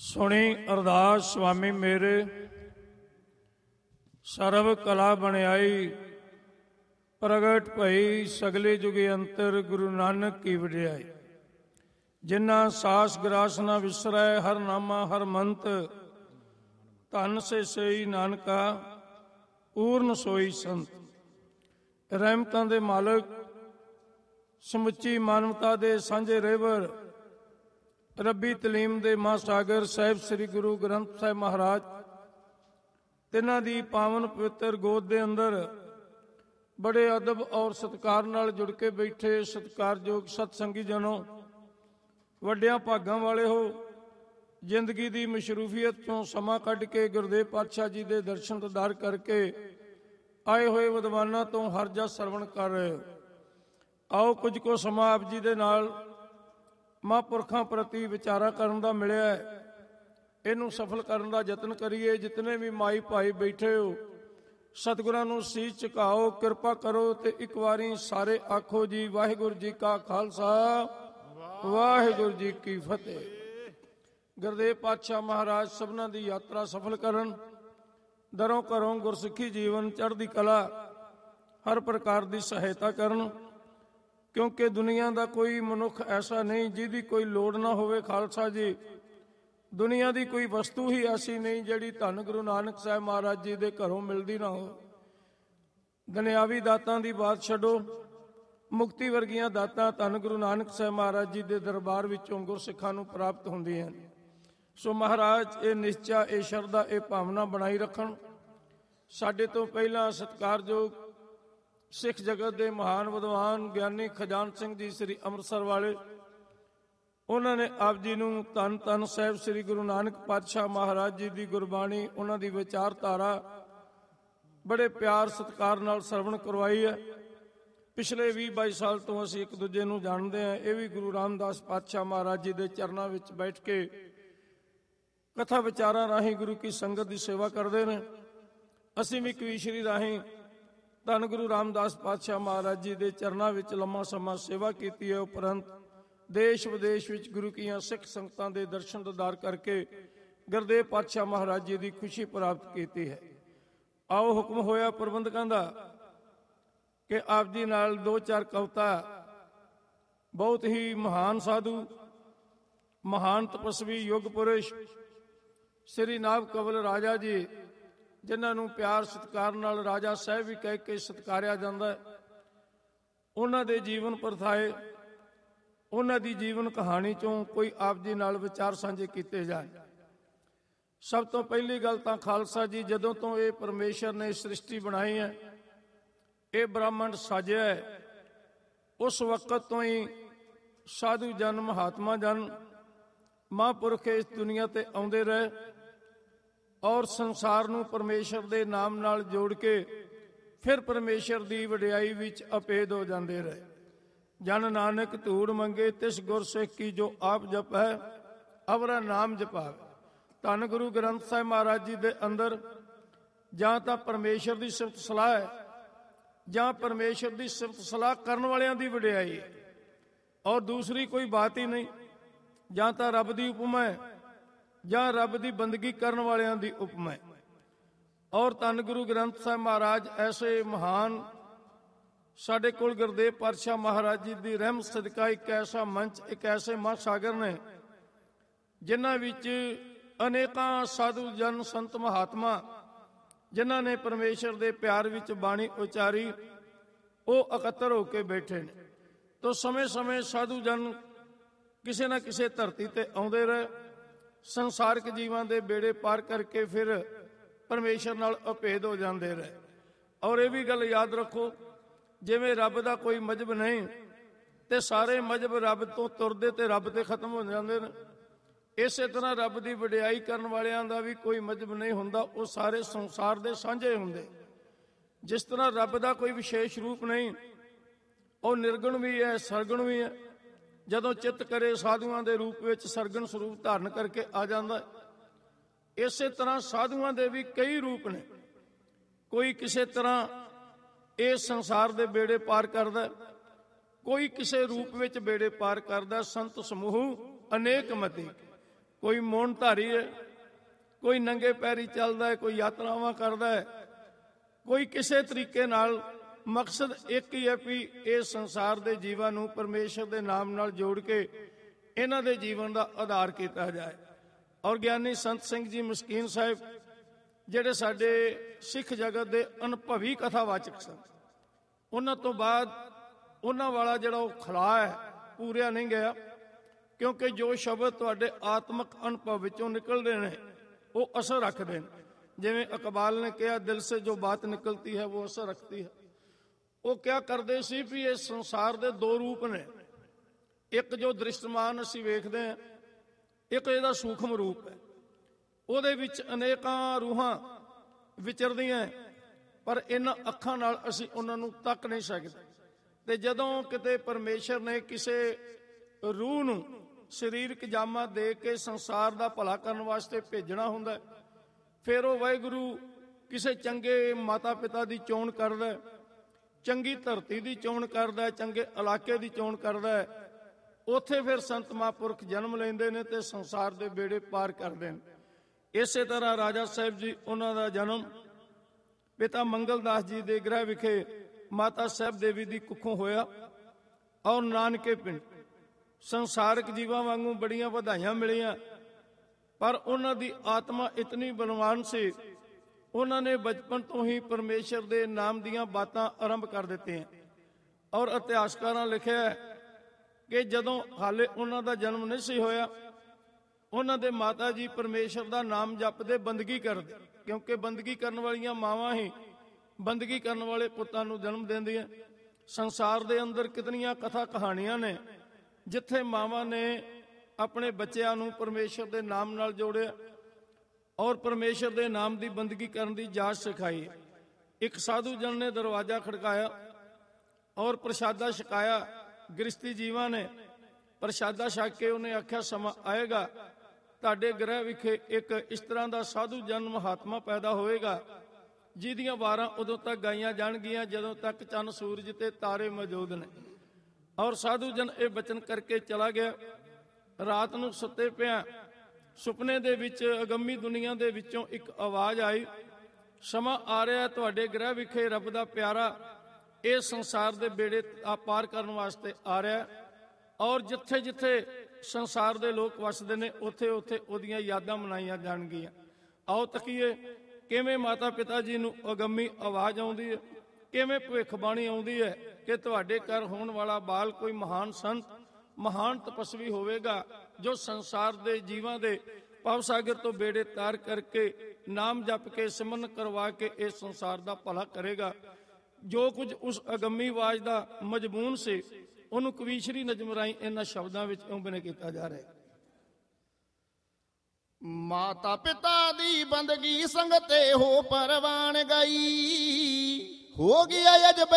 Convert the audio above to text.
ਸੁਣੀ ਅਰਦਾਸ ਸੁਆਮੀ ਮੇਰੇ। ਸਰਬ ਕਲਾ ਬਣਾਈ ਪ੍ਰਗਟ ਭਈ ਸਗਲੇ ਜੁਗੇ ਅੰਤਰ ਗੁਰੂ ਨਾਨਕ ਕੀ ਵਡਿਆਈ। ਜਿਨ੍ਹਾਂ ਸਾਸ ਗਰਾਸ ਨਾ ਵਿਸਰੈ ਹਰ ਨਾਮਾ ਹਰ ਮੰਤ ਧਨ ਸੇ ਸਈ ਨਾਨਕਾ ਪੂਰਨ ਸੋਈ ਸੰਤ। ਰਹਿਮਤਾਂ ਦੇ ਮਾਲਕ ਸਮੁੱਚੀ ਮਾਨਵਤਾ ਦੇ ਸਾਂਝੇ ਰੇਵਰ ਰੱਬੀ ਤਲੀਮ ਦੇ ਮਹਾਸਾਗਰ ਸਾਹਿਬ ਸ੍ਰੀ ਗੁਰੂ ਗ੍ਰੰਥ ਸਾਹਿਬ ਮਹਾਰਾਜ ਤਿੰਨਾਂ ਦੀ ਪਾਵਨ ਪਵਿੱਤਰ ਗੋਦ ਦੇ ਅੰਦਰ ਬੜੇ ਅਦਬ ਔਰ ਸਤਿਕਾਰ ਨਾਲ ਜੁੜ ਕੇ ਬੈਠੇ ਸਤਿਕਾਰਯੋਗ ਸਤਸੰਗੀ ਜਨੋ, ਵੱਡਿਆਂ ਭਾਗਾਂ ਵਾਲੇ ਹੋ। ਜ਼ਿੰਦਗੀ ਦੀ ਮਸ਼ਰੂਫੀਅਤ ਤੋਂ ਸਮਾਂ ਕੱਢ ਕੇ ਗੁਰਦੇਵ ਪਾਤਸ਼ਾਹ ਜੀ ਦੇ ਦਰਸ਼ਨ ਦੀਦਾਰ ਕਰਕੇ ਆਏ ਹੋਏ ਵਿਦਵਾਨਾਂ ਤੋਂ ਹਰਜਾ ਸਰਵਣ ਕਰ ਰਹੇ ਹੋ। ਆਓ ਕੁਝ ਕੁ ਸਮਾਂ ਆਪ ਜੀ ਦੇ ਨਾਲ ਮਹਾਂਪੁਰਖਾਂ ਪ੍ਰਤੀ ਵਿਚਾਰਾ ਕਰਨ ਦਾ ਮਿਲਿਆ ਹੈ, ਇਹਨੂੰ ਸਫਲ ਕਰਨ ਦਾ ਯਤਨ ਕਰੀਏ। ਜਿਤਨੇ ਵੀ ਮਾਈ ਭਾਈ ਬੈਠੇ ਹੋ, ਸਤਿਗੁਰਾਂ ਨੂੰ ਸੀਸ ਝੁਕਾਓ, ਕਿਰਪਾ ਕਰੋ ਤੇ ਇੱਕ ਵਾਰੀ ਸਾਰੇ ਆਖੋ ਜੀ ਵਾਹਿਗੁਰੂ ਜੀ ਕਾ ਖਾਲਸਾ ਵਾਹਿਗੁਰੂ ਜੀ ਕੀ ਫਤਿਹ। ਗੁਰਦੇਵ ਪਾਤਸ਼ਾਹ ਮਹਾਰਾਜ ਸਭਨਾਂ ਦੀ ਯਾਤਰਾ ਸਫਲ ਕਰਨ, ਦਰੋਂ ਘਰੋਂ ਗੁਰਸਿੱਖੀ ਜੀਵਨ ਚੜ੍ਹਦੀ ਕਲਾ ਹਰ ਪ੍ਰਕਾਰ ਦੀ ਸਹਾਇਤਾ ਕਰਨ, ਕਿਉਂਕਿ ਦੁਨੀਆ ਦਾ ਕੋਈ ਮਨੁੱਖ ਐਸਾ ਨਹੀਂ ਜਿਹਦੀ ਕੋਈ ਲੋੜ ਨਾ ਹੋਵੇ। ਖਾਲਸਾ ਜੀ, ਦੁਨੀਆ ਦੀ ਕੋਈ ਵਸਤੂ ਹੀ ਐਸੀ ਨਹੀਂ ਜਿਹੜੀ ਧੰਨ ਗੁਰੂ ਨਾਨਕ ਸਾਹਿਬ ਮਹਾਰਾਜ ਜੀ ਦੇ ਘਰੋਂ ਮਿਲਦੀ ਨਾ ਹੋ। ਦੁਨਿਆਵੀ ਦਾਤਾਂ ਦੀ ਬਾਤ ਛੱਡੋ, ਮੁਕਤੀ ਵਰਗੀਆਂ ਦਾਤਾਂ ਧੰਨ ਗੁਰੂ ਨਾਨਕ ਸਾਹਿਬ ਮਹਾਰਾਜ ਜੀ ਦੇ ਦਰਬਾਰ ਵਿੱਚੋਂ ਗੁਰਸਿੱਖਾਂ ਨੂੰ ਪ੍ਰਾਪਤ ਹੁੰਦੀਆਂ ਹਨ। ਸੋ ਮਹਾਰਾਜ ਇਹ ਨਿਸ਼ਚਾ, ਇਹ ਸ਼ਰਧਾ, ਇਹ ਭਾਵਨਾ ਬਣਾਈ ਰੱਖਣ। ਸਾਡੇ ਤੋਂ ਪਹਿਲਾਂ ਸਤਿਕਾਰਯੋਗ ਸਿੱਖ ਜਗਤ ਦੇ ਮਹਾਨ ਵਿਦਵਾਨ ਗਿਆਨੀ ਖਜਾਨ ਸਿੰਘ ਜੀ ਸ੍ਰੀ ਅੰਮ੍ਰਿਤਸਰ ਵਾਲੇ, ਉਹਨਾਂ ਨੇ ਆਪ ਜੀ ਨੂੰ ਧੰਨ ਧੰਨ ਸਾਹਿਬ ਸ੍ਰੀ ਗੁਰੂ ਨਾਨਕ ਪਾਤਸ਼ਾਹ ਮਹਾਰਾਜ ਜੀ ਦੀ ਗੁਰਬਾਣੀ, ਉਹਨਾਂ ਦੀ ਵਿਚਾਰਧਾਰਾ ਬੜੇ ਪਿਆਰ ਸਤਿਕਾਰ ਨਾਲ ਸਰਵਣ ਕਰਵਾਈ ਹੈ। ਪਿਛਲੇ 20-22 ਸਾਲ ਤੋਂ ਅਸੀਂ ਇੱਕ ਦੂਜੇ ਨੂੰ ਜਾਣਦੇ ਹਾਂ। ਇਹ ਵੀ ਗੁਰੂ ਰਾਮਦਾਸ ਪਾਤਸ਼ਾਹ ਮਹਾਰਾਜ ਜੀ ਦੇ ਚਰਨਾਂ ਵਿੱਚ ਬੈਠ ਕੇ ਕਥਾ ਵਿਚਾਰਾਂ ਰਾਹੀਂ ਗੁਰੂ ਕੀ ਸੰਗਤ ਦੀ ਸੇਵਾ ਕਰਦੇ ਨੇ। ਅਸੀਂ ਵੀ ਕਵੀਸ਼ਰੀ ਰਾਹੀਂ ਧੰਨ ਗੁਰੂ ਰਾਮਦਾਸ ਪਾਤਸ਼ਾਹ ਮਹਾਰਾਜ ਜੀ ਦੇ ਚਰਨਾਂ ਵਿੱਚ ਲੰਮਾ ਸਮਾਂ ਸੇਵਾ ਕੀਤੀ ਹੈ। ਉਪਰੰਤ ਦੇਸ਼ ਵਿਦੇਸ਼ ਵਿੱਚ ਗੁਰੂ ਕੀਆਂ ਸਿੱਖ ਸੰਗਤਾਂ ਦੇ ਦਰਸ਼ਨ ਦੀਦਾਰ ਕਰਕੇ ਗੁਰਦੇਵ ਪਾਤਸ਼ਾਹ ਮਹਾਰਾਜ ਜੀ ਦੀ ਖੁਸ਼ੀ ਪ੍ਰਾਪਤ ਕੀਤੀ ਹੈ। ਆਓ ਹੁਕਮ ਹੋਇਆ ਪ੍ਰਬੰਧਕਾਂ ਦਾ ਕਿ ਆਪ ਜੀ ਨਾਲ 2-4 ਕਵਿਤਾ ਬਹੁਤ ਹੀ ਮਹਾਨ ਸਾਧੂ, ਮਹਾਨ ਤਪਸਵੀ, ਯੁੱਗ ਪੁਰਸ਼ ਸ੍ਰੀ ਨਾਭ ਕਵਲ ਰਾਜਾ ਜੀ, ਜਿਨ੍ਹਾਂ ਨੂੰ ਪਿਆਰ ਸਤਿਕਾਰ ਨਾਲ ਰਾਜਾ ਸਾਹਿਬ ਵੀ ਕਹਿ ਕੇ ਸਤਿਕਾਰਿਆ ਜਾਂਦਾ ਹੈ, ਉਹਨਾਂ ਦੇ ਜੀਵਨ ਪਰਥਾਏ, ਉਹਨਾਂ ਦੀ ਜੀਵਨ ਕਹਾਣੀ ਚੋਂ ਕੋਈ ਆਪ ਜੀ ਨਾਲ ਵਿਚਾਰ ਸਾਂਝੇ ਕੀਤੇ ਜਾਣ। ਸਭ ਤੋਂ ਪਹਿਲੀ ਗੱਲ ਤਾਂ ਖਾਲਸਾ ਜੀ, ਜਦੋਂ ਤੋਂ ਇਹ ਪਰਮੇਸ਼ਰ ਨੇ ਸ੍ਰਿਸ਼ਟੀ ਬਣਾਈ ਹੈ, ਇਹ ਬ੍ਰਹਮੰਡ ਸਾਜਿਆ ਹੈ, ਉਸ ਵਕਤ ਤੋਂ ਹੀ ਸਾਧੂ ਜਨ, ਮਹਾਤਮਾ ਜਨ, ਮਹਾਂਪੁਰਖ ਇਸ ਦੁਨੀਆ ਤੇ ਆਉਂਦੇ ਰਹੇ ਔਰ ਸੰਸਾਰ ਨੂੰ ਪਰਮੇਸ਼ਰ ਦੇ ਨਾਮ ਨਾਲ ਜੋੜ ਕੇ ਫਿਰ ਪਰਮੇਸ਼ਰ ਦੀ ਵਡਿਆਈ ਵਿੱਚ ਅਪੇਦ ਹੋ ਜਾਂਦੇ ਰਹੇ। ਜਨ ਨਾਨਕ ਧੂੜ ਮੰਗੇ ਤਿਸ ਗੁਰ ਸਿੱਖ ਕੀ ਜੋ ਆਪ ਜਪੈ ਅਵਰਾ ਨਾਮ ਜਪਾਵੇ। ਧੰਨ ਗੁਰੂ ਗ੍ਰੰਥ ਸਾਹਿਬ ਮਹਾਰਾਜ ਜੀ ਦੇ ਅੰਦਰ ਜਾਂ ਤਾਂ ਪਰਮੇਸ਼ਰ ਦੀ ਸਿਫਤ ਸਲਾਹ ਹੈ, ਜਾਂ ਪਰਮੇਸ਼ਰ ਦੀ ਸਿਫਤ ਸਲਾਹ ਕਰਨ ਵਾਲਿਆਂ ਦੀ ਵਡਿਆਈ ਹੈ, ਔਰ ਦੂਸਰੀ ਕੋਈ ਬਾਤ ਹੀ ਨਹੀਂ। ਜਾਂ ਤਾਂ ਰੱਬ ਦੀ ਉਪਮਾ ਹੈ, ਜਾਂ ਰੱਬ ਦੀ ਬੰਦਗੀ ਕਰਨ ਵਾਲਿਆਂ ਦੀ ਉਪਮਾ ਹੈ। ਔਰ ਧੰਨ ਗੁਰੂ ਗ੍ਰੰਥ ਸਾਹਿਬ ਮਹਾਰਾਜ ਐਸੇ ਮਹਾਨ, ਸਾਡੇ ਕੋਲ ਗੁਰਦੇਵ ਪਾਤਸ਼ਾਹ ਮਹਾਰਾਜ ਜੀ ਦੀ ਰਹਿਮਤ ਸਦਕਾ ਇੱਕ ਐਸਾ ਮੰਚ, ਇੱਕ ਐਸੇ ਮਹਾਸਾਗਰ ਨੇ ਜਿਨ੍ਹਾਂ ਵਿੱਚ ਅਨੇਕਾਂ ਸਾਧੂ ਜਨ, ਸੰਤ, ਮਹਾਤਮਾ ਜਿਨ੍ਹਾਂ ਨੇ ਪਰਮੇਸ਼ਰ ਦੇ ਪਿਆਰ ਵਿੱਚ ਬਾਣੀ ਉਚਾਰੀ, ਉਹ ਇਕੱਤਰ ਹੋ ਕੇ ਬੈਠੇ ਨੇ। ਤੋ ਸਮੇਂ-ਸਮੇਂ ਸਾਧੂ ਜਨ ਕਿਸੇ ਨਾ ਕਿਸੇ ਧਰਤੀ ਤੇ ਆਉਂਦੇ ਰਹੇ, ਸੰਸਾਰਿਕ ਜੀਵਾਂ ਦੇ ਬੇੜੇ ਪਾਰ ਕਰਕੇ ਫਿਰ ਪਰਮੇਸ਼ਰ ਨਾਲ ਅਭੇਦ ਹੋ ਜਾਂਦੇ ਰਹੇ। ਔਰ ਇਹ ਵੀ ਗੱਲ ਯਾਦ ਰੱਖੋ, ਜਿਵੇਂ ਰੱਬ ਦਾ ਕੋਈ ਮਜ਼ਹਬ ਨਹੀਂ ਤੇ ਸਾਰੇ ਮਜ਼ਹਬ ਰੱਬ ਤੋਂ ਤੁਰਦੇ ਤੇ ਰੱਬ ਤੇ ਖਤਮ ਹੋ ਜਾਂਦੇ ਨੇ, ਇਸੇ ਤਰ੍ਹਾਂ ਰੱਬ ਦੀ ਵਡਿਆਈ ਕਰਨ ਵਾਲਿਆਂ ਦਾ ਵੀ ਕੋਈ ਮਜ਼ਹਬ ਨਹੀਂ ਹੁੰਦਾ, ਉਹ ਸਾਰੇ ਸੰਸਾਰ ਦੇ ਸਾਂਝੇ ਹੁੰਦੇ। ਜਿਸ ਤਰ੍ਹਾਂ ਰੱਬ ਦਾ ਕੋਈ ਵਿਸ਼ੇਸ਼ ਰੂਪ ਨਹੀਂ, ਉਹ ਨਿਰਗੁਣ ਵੀ ਹੈ, ਸਰਗੁਣ ਵੀ ਹੈ। ਜਦੋਂ ਚਿੱਤ ਕਰੇ ਸਾਧੂਆਂ ਦੇ ਰੂਪ ਵਿੱਚ ਸਰਗੁਣ ਸਰੂਪ ਧਾਰਨ ਕਰਕੇ ਆ ਜਾਂਦਾ। ਇਸੇ ਤਰ੍ਹਾਂ ਸਾਧੂਆਂ ਦੇ ਵੀ ਕਈ ਰੂਪ ਨੇ। ਕੋਈ ਕਿਸੇ ਤਰ੍ਹਾਂ ਇਸ ਸੰਸਾਰ ਦੇ ਬੇੜੇ ਪਾਰ ਕਰਦਾ, ਕੋਈ ਕਿਸੇ ਰੂਪ ਵਿੱਚ ਬੇੜੇ ਪਾਰ ਕਰਦਾ। ਸੰਤ ਸਮੂਹ ਅਨੇਕ ਮਤੀ, ਕੋਈ ਮੌਨਧਾਰੀ ਹੈ, ਕੋਈ ਨੰਗੇ ਪੈਰੀ ਚੱਲਦਾ ਹੈ, ਕੋਈ ਯਾਤਰਾਵਾਂ ਕਰਦਾ ਹੈ, ਕੋਈ ਕਿਸੇ ਤਰੀਕੇ ਨਾਲ। ਮਕਸਦ ਇੱਕ ਹੀ ਹੈ ਵੀ ਇਹ ਸੰਸਾਰ ਦੇ ਜੀਵਾਂ ਨੂੰ ਪਰਮੇਸ਼ਰ ਦੇ ਨਾਮ ਨਾਲ ਜੋੜ ਕੇ ਇਹਨਾਂ ਦੇ ਜੀਵਨ ਦਾ ਆਧਾਰ ਕੀਤਾ ਜਾਏ। ਔਰ ਗਿਆਨੀ ਸੰਤ ਸਿੰਘ ਜੀ ਮਸਕੀਨ ਸਾਹਿਬ, ਜਿਹੜੇ ਸਾਡੇ ਸਿੱਖ ਜਗਤ ਦੇ ਅਨੁਭਵੀ ਕਥਾਵਾਚਕ ਸਨ, ਉਹਨਾਂ ਤੋਂ ਬਾਅਦ ਉਹਨਾਂ ਵਾਲਾ ਜਿਹੜਾ ਉਹ ਖਲਾ ਹੈ ਪੂਰਿਆ ਨਹੀਂ ਗਿਆ, ਕਿਉਂਕਿ ਜੋ ਸ਼ਬਦ ਤੁਹਾਡੇ ਆਤਮਿਕ ਅਨੁਭਵ ਵਿੱਚੋਂ ਨਿਕਲਦੇ ਨੇ ਉਹ ਅਸਰ ਰੱਖਦੇ ਨੇ। ਜਿਵੇਂ ਇਕਬਾਲ ਨੇ ਕਿਹਾ, ਦਿਲ ਸੇ ਜੋ ਬਾਤ ਨਿਕਲਤੀ ਹੈ ਉਹ ਅਸਰ ਰੱਖਤੀ ਹੈ। ਉਹ ਕਿਆ ਕਰਦੇ ਸੀ ਵੀ ਇਹ ਸੰਸਾਰ ਦੇ ਦੋ ਰੂਪ ਨੇ, ਇੱਕ ਜੋ ਦ੍ਰਿਸ਼ਟਮਾਨ ਅਸੀਂ ਵੇਖਦੇ ਹਾਂ, ਇੱਕ ਇਹਦਾ ਸੂਖਮ ਰੂਪ ਹੈ। ਉਹਦੇ ਵਿੱਚ ਅਨੇਕਾਂ ਰੂਹਾਂ ਵਿਚਰਦੀਆਂ, ਪਰ ਇਹਨਾਂ ਅੱਖਾਂ ਨਾਲ ਅਸੀਂ ਉਹਨਾਂ ਨੂੰ ਤੱਕ ਨਹੀਂ ਸਕਦੇ। ਤੇ ਜਦੋਂ ਕਿਤੇ ਪਰਮੇਸ਼ਰ ਨੇ ਕਿਸੇ ਰੂਹ ਨੂੰ ਸਰੀਰਕ ਜਾਮਾ ਦੇ ਕੇ ਸੰਸਾਰ ਦਾ ਭਲਾ ਕਰਨ ਵਾਸਤੇ ਭੇਜਣਾ ਹੁੰਦਾ, ਫਿਰ ਉਹ ਵਾਹਿਗੁਰੂ ਕਿਸੇ ਚੰਗੇ ਮਾਤਾ ਪਿਤਾ ਦੀ ਚੋਣ ਕਰਦਾ, ਚੰਗੀ ਧਰਤੀ ਦੀ ਚੋਣ ਕਰਦਾ, ਚੰਗੇ ਇਲਾਕੇ ਦੀ ਚੋਣ ਕਰਦਾ। ਉੱਥੇ ਫਿਰ ਸੰਤ ਮਹਾਂਪੁਰਖ ਜਨਮ ਲੈਂਦੇ ਨੇ ਤੇ ਸੰਸਾਰ ਦੇ ਬੇੜੇ ਪਾਰ ਕਰਦੇ ਨੇ। ਇਸੇ ਤਰ੍ਹਾਂ ਰਾਜਾ ਸਾਹਿਬ ਜੀ, ਉਹਨਾਂ ਦਾ ਜਨਮ ਪਿਤਾ ਮੰਗਲਦਾਸ ਜੀ ਦੇ ਗ੍ਰਹਿ ਵਿਖੇ ਮਾਤਾ ਸਾਹਿਬ ਦੇਵੀ ਦੀ ਕੁੱਖੋਂ ਹੋਇਆ। ਔਰ ਨਾਨਕੇ ਪਿੰਡ ਸੰਸਾਰਕ ਜੀਵਾਂ ਵਾਂਗੂ ਬੜੀਆਂ ਵਧਾਈਆਂ ਮਿਲੀਆਂ, ਪਰ ਉਹਨਾਂ ਦੀ ਆਤਮਾ ਇਤਨੀ ਬਲਵਾਨ ਸੀ, ਉਹਨਾਂ ਨੇ ਬਚਪਨ ਤੋਂ ਹੀ ਪਰਮੇਸ਼ਰ ਦੇ ਨਾਮ ਦੀਆਂ ਬਾਤਾਂ ਆਰੰਭ ਕਰ ਦਿੱਤੀਆਂ। ਔਰ ਇਤਿਹਾਸਕਾਰਾਂ ਲਿਖਿਆ ਕਿ ਜਦੋਂ ਹਾਲੇ ਉਹਨਾਂ ਦਾ ਜਨਮ ਨਹੀਂ ਸੀ ਹੋਇਆ, ਉਹਨਾਂ ਦੇ ਮਾਤਾ ਜੀ ਪਰਮੇਸ਼ਰ ਦਾ ਨਾਮ ਜਪਦੇ, ਬੰਦਗੀ ਕਰਦੇ, ਕਿਉਂਕਿ ਬੰਦਗੀ ਕਰਨ ਵਾਲੀਆਂ ਮਾਵਾਂ ਹੀ ਬੰਦਗੀ ਕਰਨ ਵਾਲੇ ਪੁੱਤਾਂ ਨੂੰ ਜਨਮ ਦਿੰਦੀਆਂ। ਸੰਸਾਰ ਦੇ ਅੰਦਰ ਕਿਤਨੀਆਂ ਕਥਾ ਕਹਾਣੀਆਂ ਨੇ ਜਿੱਥੇ ਮਾਵਾਂ ਨੇ ਆਪਣੇ ਬੱਚਿਆਂ ਨੂੰ ਪਰਮੇਸ਼ਰ ਦੇ ਨਾਮ ਨਾਲ ਜੋੜਿਆ ਔਰ ਪਰਮੇਸ਼ਰ ਦੇ ਨਾਮ ਦੀ ਬੰਦਗੀ ਕਰਨ ਦੀ ਜਾਚ ਸਿਖਾਈ। ਇੱਕ ਸਾਧੂ ਜਨ ਨੇ ਦਰਵਾਜ਼ਾ ਖੜਕਾਇਆ ਔਰ ਪ੍ਰਸ਼ਾਦਾ ਛਕਾਇਆ। ਗ੍ਰਸਤੀ ਜੀਵਾਂ ਨੇ ਪ੍ਰਸ਼ਾਦਾ ਛਕ ਕੇ ਉਹਨੇ ਆਖਿਆ, ਸਮਾਂ ਆਏਗਾ ਤੁਹਾਡੇ ਗ੍ਰਹਿ ਵਿਖੇ ਇੱਕ ਇਸ ਤਰ੍ਹਾਂ ਦਾ ਸਾਧੂ ਜਨ ਮਹਾਤਮਾ ਪੈਦਾ ਹੋਏਗਾ ਜਿਹਦੀਆਂ ਵਾਰਾਂ ਉਦੋਂ ਤੱਕ ਗਾਈਆਂ ਜਾਣਗੀਆਂ ਜਦੋਂ ਤੱਕ ਚੰਨ ਸੂਰਜ ਤੇ ਤਾਰੇ ਮੌਜੂਦ ਨੇ। ਔਰ ਸਾਧੂ ਜਨ ਇਹ ਬਚਨ ਕਰਕੇ ਚਲਾ ਗਿਆ। ਰਾਤ ਨੂੰ ਸੁੱਤੇ ਪਿਆ ਸੁਪਨੇ ਦੇ ਵਿੱਚ ਅਗੰਮੀ ਦੁਨੀਆ ਦੇ ਵਿੱਚੋਂ ਇੱਕ ਆਵਾਜ਼ ਆਈ, ਸਮਾਂ ਆ ਰਿਹਾ ਤੁਹਾਡੇ ਗ੍ਰਹਿ ਵਿਖੇ ਰੱਬ ਦਾ ਪਿਆਰਾ ਇਹ ਸੰਸਾਰ ਦੇ ਬੇੜੇ ਪਾਰ ਕਰਨ ਵਾਸਤੇ ਆ ਰਿਹਾ, ਔਰ ਜਿੱਥੇ ਜਿੱਥੇ ਸੰਸਾਰ ਦੇ ਲੋਕ ਵਸਦੇ ਨੇ ਉੱਥੇ ਉੱਥੇ ਉਹਦੀਆਂ ਯਾਦਾਂ ਮਨਾਈਆਂ ਜਾਣਗੀਆਂ। ਆਓ ਤੱਕੀਏ ਕਿਵੇਂ ਮਾਤਾ ਪਿਤਾ ਜੀ ਨੂੰ ਅਗੰਮੀ ਆਵਾਜ਼ ਆਉਂਦੀ ਹੈ, ਕਿਵੇਂ ਭਵਿੱਖਬਾਣੀ ਆਉਂਦੀ ਹੈ ਕਿ ਤੁਹਾਡੇ ਘਰ ਹੋਣ ਵਾਲਾ ਬਾਲ ਕੋਈ ਮਹਾਨ ਸੰਤ, ਮਹਾਨ ਤਪਸਵੀ ਹੋਵੇਗਾ ਜੋ ਸੰਸਾਰ ਦੇ ਜੀਵਾਂ ਦੇ ਭਵ ਸਾਗਰ ਤੋਂ ਬੇੜੇ ਤਾਰ ਕਰਕੇ ਨਾਮ ਜਪ ਕੇ ਸਿਮਰਨ ਕਰਵਾ ਕੇ ਇਸ ਸੰਸਾਰ ਦਾ ਭਲਾ ਕਰੇਗਾ। ਜੋ ਕੁਝ ਉਸ ਅਗੰਮੀ ਆਵਾਜ਼ ਦਾ ਮਜ਼ਮੂਨ ਸੀ ਉਹਨੂੰ ਕਵੀਸ਼ਰੀ ਨਜ਼ਮ ਰਾਹੀਂ ਇਹਨਾਂ ਸ਼ਬਦਾਂ ਵਿੱਚ ਉਬਨੇ ਕੀਤਾ ਜਾ ਰਿਹਾ ਹੈ। ਮਾਤਾ ਪਿਤਾ ਦੀ ਬੰਦਗੀ ਸੰਗ ਤੇ ਹੋ ਪਰਵਾਨ ਗਈ, ਹੋ ਗਿਆ ਅਜਬ